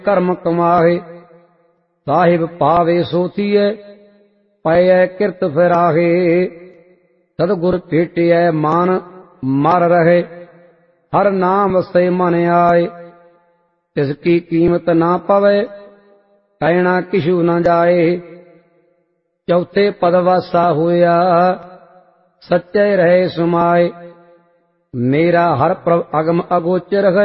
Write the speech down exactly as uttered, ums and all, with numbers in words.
ਕਰਮ ਕਮਾਹੇ। ਸਾਹਿਬ ਪਾਵੇ ਸੋ ਥੀਐ, ਪਇਐ ਕਿਰਤ ਫਿਰਾਹੇ। ਸਤਿਗੁਰ ਭੇਟਿਐ ਮਾਨ ਮਰ ਰਹੇ, ਹਰ ਨਾਮ ਵਸੈ ਮਨ ਆਏ। ਤਿਸ ਕੀ ਕੀਮਤ ਨਾ ਪਵੈ, ਕਹਿਣਾ ਕਿਛੂ ਨਾ ਜਾਏ। ਚੌਥੇ ਪਦ ਵਾਸਾ ਹੋਇਆ, ਸੱਚੇ ਰਹੇ ਸਮਾਏ। ਮੇਰਾ ਹਰ ਪ੍ਰਭ ਅਗਮ ਅਗੋਚਰ ਹੈ,